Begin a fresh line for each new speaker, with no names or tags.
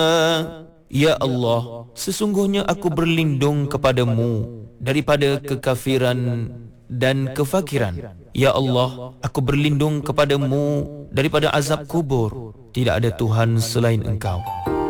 Ya Allah, sesungguhnya aku berlindung kepadamu daripada kekafiran dan kefakiran. Ya Allah, aku berlindung kepadamu daripada azab kubur. Tidak ada Tuhan selain Engkau.